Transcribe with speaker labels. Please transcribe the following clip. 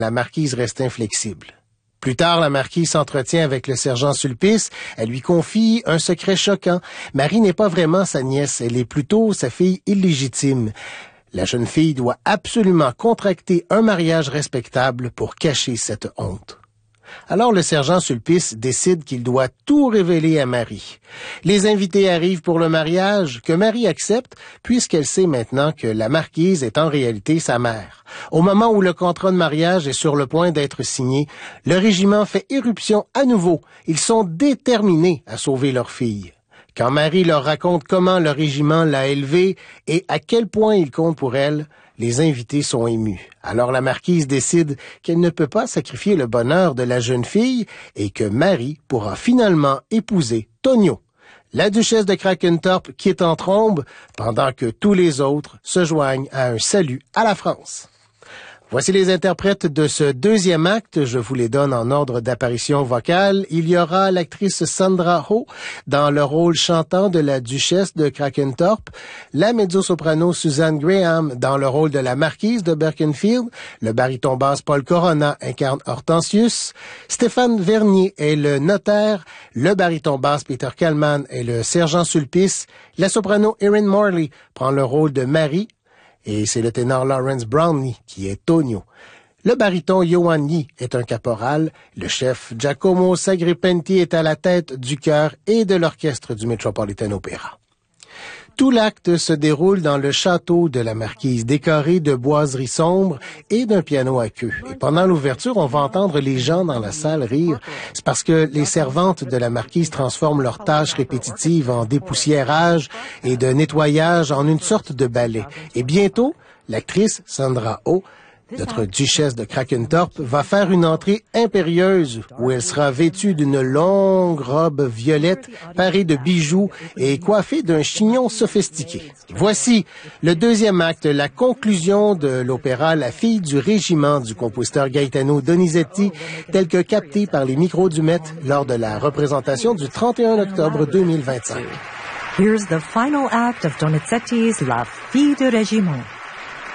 Speaker 1: La marquise reste inflexible. Plus tard, la marquise s'entretient avec le sergent Sulpice. Elle lui confie un secret choquant. Marie n'est pas vraiment sa nièce, elle est plutôt sa fille illégitime. La jeune fille doit absolument contracter un mariage respectable pour cacher cette honte. Alors le sergent Sulpice décide qu'il doit tout révéler à Marie. Les invités arrivent pour le mariage, que Marie accepte, puisqu'elle sait maintenant que la marquise est en réalité sa mère. Au moment où le contrat de mariage est sur le point d'être signé, le régiment fait éruption à nouveau. Ils sont déterminés à sauver leur fille. Quand Marie leur raconte comment le régiment l'a élevée et à quel point il compte pour elle, les invités sont émus. Alors la marquise décide qu'elle ne peut pas sacrifier le bonheur de la jeune fille et que Marie pourra finalement épouser Tonio. La duchesse de Krakentorp quitte en trombe pendant que tous les autres se joignent à un salut à la France. Voici les interprètes de ce deuxième acte. Je vous les donne en ordre d'apparition vocale. Il y aura l'actrice Sandra Oh dans le rôle chantant de la duchesse de Krakentorp, la mezzo-soprano Suzanne Graham dans le rôle de la marquise de Berkenfield, le baryton basse Paul Corona incarne Hortensius, Stéphane Vernier est le notaire, le baryton basse Peter Kallman est le sergent Sulpice, la soprano Erin Morley prend le rôle de Marie, et c'est le ténor Lawrence Brownlee qui est Tonio. Le baryton Johan Yi est un caporal. Le chef Giacomo Sagripenti est à la tête du chœur et de l'orchestre du Metropolitan Opera. Tout l'acte se déroule dans le château de la marquise, décoré de boiseries sombres et d'un piano à queue. Et pendant l'ouverture, on va entendre les gens dans la salle rire. C'est parce que les servantes de la marquise transforment leurs tâches répétitives en dépoussiérage et de nettoyage en une sorte de ballet. Et bientôt, l'actrice Sandra Oh, notre duchesse de Krakentorp, va faire une entrée impérieuse où elle sera vêtue d'une longue robe violette parée de bijoux et coiffée d'un chignon sophistiqué. Voici le deuxième acte, la conclusion de l'opéra La fille du régiment du compositeur Gaetano Donizetti, tel que capté par les micros du Met lors de la représentation du 31 octobre 2025.
Speaker 2: Here's the final act of Donizetti's La fille du régiment.